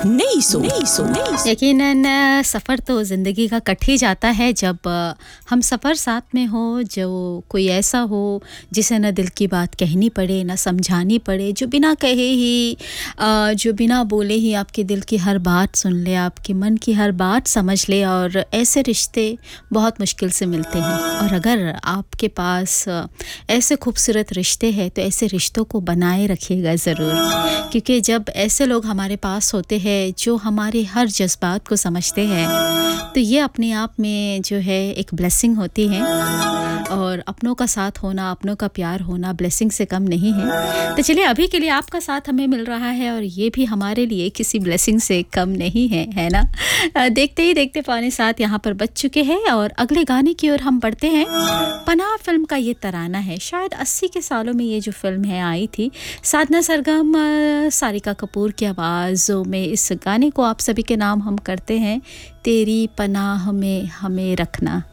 नई सोच। यकीनन सफ़र तो ज़िंदगी का कट ही जाता है जब हम सफ़र साथ में हो, जो कोई ऐसा हो जिसे ना दिल की बात कहनी पड़े, ना समझानी पड़े, जो बिना कहे ही जो बिना बोले ही आपके दिल की हर बात सुन ले, आपके मन की हर बात समझ ले। और ऐसे रिश्ते बहुत मुश्किल से मिलते हैं। और अगर आपके पास ऐसे खूबसूरत रिश्ते हैं तो ऐसे रिश्तों को बनाए रखिएगा ज़रूर, क्योंकि जब ऐसे लोग हमारे पास होते हैं जो हमारे हर जज्बात को समझते हैं तो ये अपने आप में जो है एक ब्लेसिंग होती है। और अपनों का साथ होना, अपनों का प्यार होना ब्लेसिंग से कम नहीं है। तो चलिए, अभी के लिए आपका साथ हमें मिल रहा है और ये भी हमारे लिए किसी ब्लेसिंग से कम नहीं है ना। देखते ही देखते 6:45 यहाँ पर बज चुके हैं और अगले गाने की ओर हम बढ़ते हैं। पनाह फिल्म का ये तराना है, शायद 80 के सालों में ये जो फिल्म है आई थी। साधना सरगम, सारिका कपूर की आवाज़ों में इस गाने को आप सभी के नाम हम करते हैं, तेरी पनाह में हमें रखना।